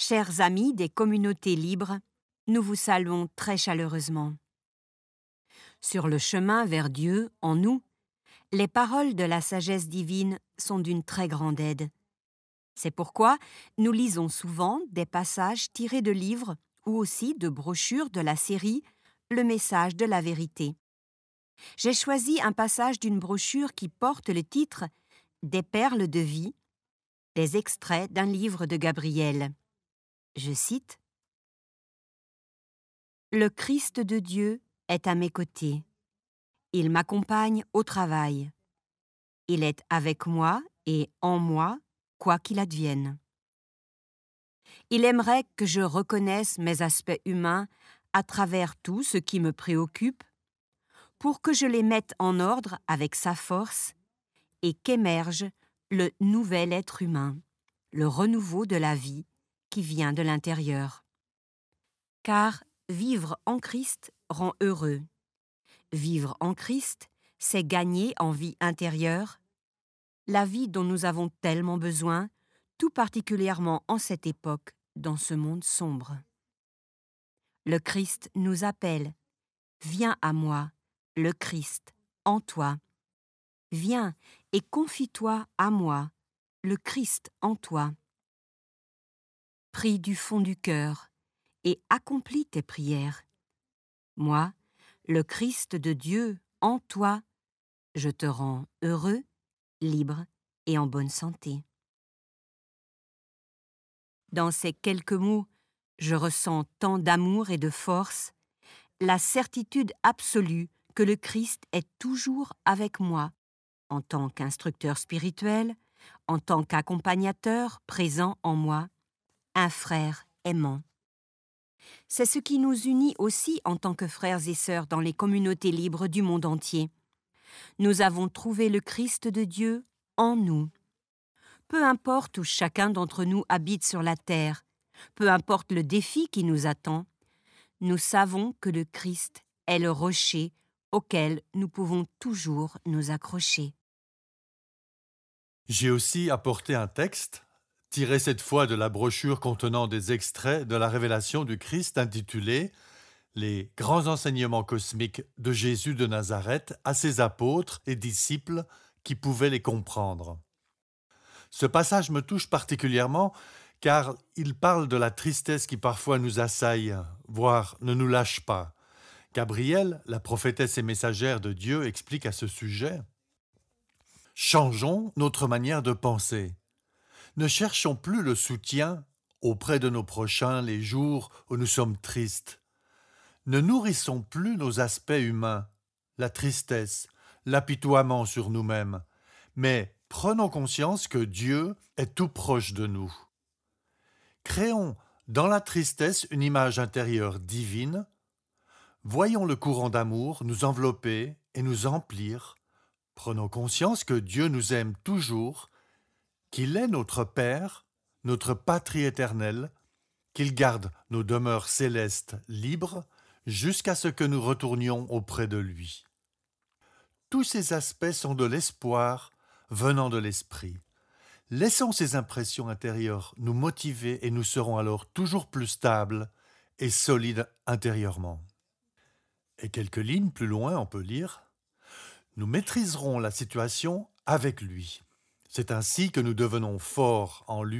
Chers amis des communautés libres, nous vous saluons très chaleureusement. Sur le chemin vers Dieu, en nous, les paroles de la sagesse divine sont d'une très grande aide. C'est pourquoi nous lisons souvent des passages tirés de livres ou aussi de brochures de la série Le message de la vérité. J'ai choisi un passage d'une brochure qui porte le titre « Des perles de vie », des extraits d'un livre de Gabriel. Je cite « Le Christ de Dieu est à mes côtés. Il m'accompagne au travail. Il est avec moi et en moi, quoi qu'il advienne. Il aimerait que je reconnaisse mes aspects humains à travers tout ce qui me préoccupe, pour que je les mette en ordre avec sa force et qu'émerge le nouvel être humain, le renouveau de la vie qui vient de l'intérieur. Car vivre en Christ rend heureux. Vivre en Christ, c'est gagner en vie intérieure, la vie dont nous avons tellement besoin, tout particulièrement en cette époque, dans ce monde sombre. Le Christ nous appelle. Viens à moi, le Christ, en toi. Viens et confie-toi à moi, le Christ en toi. Prie du fond du cœur et accomplis tes prières. Moi, le Christ de Dieu en toi, je te rends heureux, libre et en bonne santé. Dans ces quelques mots, je ressens tant d'amour et de force, la certitude absolue que le Christ est toujours avec moi, en tant qu'instructeur spirituel, en tant qu'accompagnateur présent en moi, un frère aimant. C'est ce qui nous unit aussi en tant que frères et sœurs dans les communautés libres du monde entier. Nous avons trouvé le Christ de Dieu en nous. Peu importe où chacun d'entre nous habite sur la terre, peu importe le défi qui nous attend, nous savons que le Christ est le rocher auquel nous pouvons toujours nous accrocher. J'ai aussi apporté un texte, tiré cette fois de la brochure contenant des extraits de la révélation du Christ intitulée « Les grands enseignements cosmiques de Jésus de Nazareth à ses apôtres et disciples qui pouvaient les comprendre ». Ce passage me touche particulièrement car il parle de la tristesse qui parfois nous assaille, voire ne nous lâche pas. Gabrielle, la prophétesse et messagère de Dieu, explique à ce sujet « Changeons notre manière de penser. Ne cherchons plus le soutien auprès de nos prochains les jours où nous sommes tristes. Ne nourrissons plus nos aspects humains, la tristesse, l'apitoiement sur nous-mêmes, mais prenons conscience que Dieu est tout proche de nous. Créons dans la tristesse une image intérieure divine. Voyons le courant d'amour nous envelopper et nous emplir. Prenons conscience que Dieu nous aime toujours, qu'il est notre Père, notre patrie éternelle, qu'il garde nos demeures célestes libres jusqu'à ce que nous retournions auprès de lui. Tous ces aspects sont de l'espoir venant de l'esprit. Laissons ces impressions intérieures nous motiver et nous serons alors toujours plus stables et solides intérieurement. Et quelques lignes plus loin, on peut lire « Nous maîtriserons la situation avec lui. C'est ainsi que nous devenons forts en lui